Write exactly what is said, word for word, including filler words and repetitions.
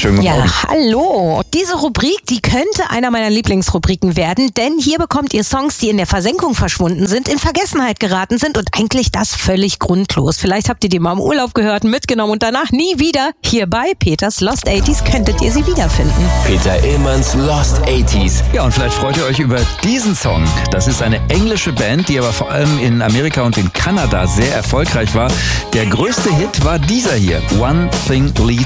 schönen guten Ja, Morgen. hallo. Diese Rubrik, die könnte einer meiner Lieblingsrubriken werden, denn hier bekommt ihr Songs, die in der Versenkung verschwunden sind, in Vergessenheit geraten sind und eigentlich das völlig grundlos. Vielleicht habt ihr die mal im Urlaub gehört, mitgenommen und danach nie wieder. Hier bei Peters Lost achtziger könntet ihr sie wiederfinden. Peter Illmanns Lost achtziger. Ja, und vielleicht freut ihr euch über diesen Song. Das ist eine englische Band, die aber vor allem in Amerika und in Kanada sehr erfolgreich war. Der größte Hit war dieser hier, One Thing Leads